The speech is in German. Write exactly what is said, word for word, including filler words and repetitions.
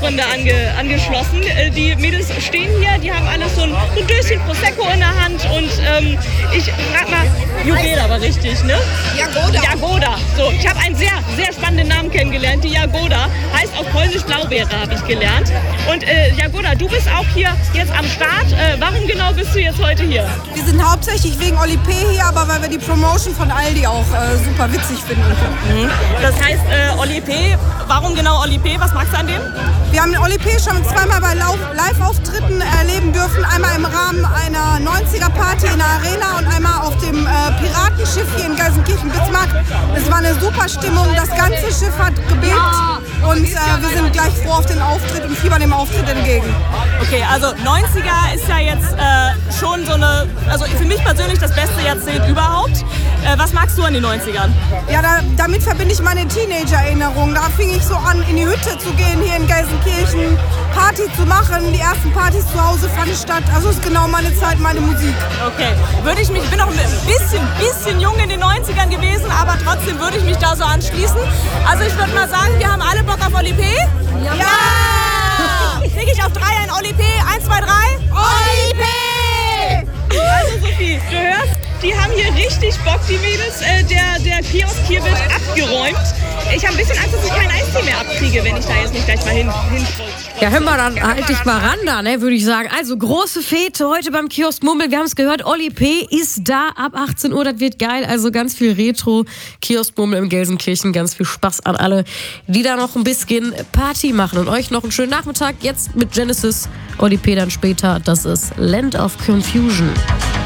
Runde ange, angeschlossen. Äh, die Mädels stehen hier, die haben alles so ein, so ein Döschen Prosecco in der Hand und ähm, ich frag mal, Jugeda war richtig, ne? Jagoda. Jagoda. So, ich habe einen sehr, sehr spannenden Namen kennengelernt. Die Jagoda heißt auf Polnisch Blaubeere, habe ich gelernt. Und äh, Jagoda, du bist auch hier jetzt am Start. Äh, warum genau bist du jetzt heute hier? Wir sind hauptsächlich wegen Oli P. hier, aber weil wir die Promotion von Aldi auch äh, super witzig finden. Mhm. Das heißt, äh, Oli P., warum genau Oli P.? Was magst du an dem? Wir haben den Oli P. schon zweimal bei Live-Auftritten erleben dürfen. Einmal im Rahmen einer neunziger-Party in der Arena und einmal auf dem äh, Piratenschiff hier in Gelsenkirchen-Bismarck. Es war eine super Stimmung, das ganze Schiff hat gebebt und äh, wir sind gleich froh auf den Auftritt und fiebern dem Auftritt entgegen. Okay, also neunziger ist ja jetzt äh, schon so eine, also für mich persönlich das beste Jahrzehnt überhaupt. Äh, was magst du an den neunzigern? Ja, da, damit verbinde ich meine Teenager-Erinnerungen. Da fing ich so an, in die Hütte zu gehen hier in Gelsenkirchen, Party zu machen. Die ersten Partys zu Hause fanden statt. Also ist genau meine Zeit, meine Musik. Okay, würde ich mich, ich bin noch ein bisschen, bisschen jung in den neunzigern gewesen, aber trotzdem würde ich mich da so anschließen. Also ich würde mal sagen, wir haben alle Bock auf Oli P. Ja! ja! Kriege ich auf drei ein Oli P? Eins, zwei, drei. Oli P! Also Sophie, du hörst, die haben hier richtig Bock, die Mädels. Äh, der, der Kiosk hier wird abgeräumt. Ich habe ein bisschen Angst, dass ich kein Eistee mehr abkriege, wenn ich da jetzt nicht gleich mal hin, hin Ja, hör mal, dann halt dich mal ran da, ne, würde ich sagen. Also, große Fete heute beim Kiosk Mummel. Wir haben es gehört, Oli P. ist da ab achtzehn Uhr. Das wird geil. Also, ganz viel Retro. Kiosk Mummel im Gelsenkirchen. Ganz viel Spaß an alle, die da noch ein bisschen Party machen. Und euch noch einen schönen Nachmittag. Jetzt mit Genesis. Oli P. dann später. Das ist Land of Confusion.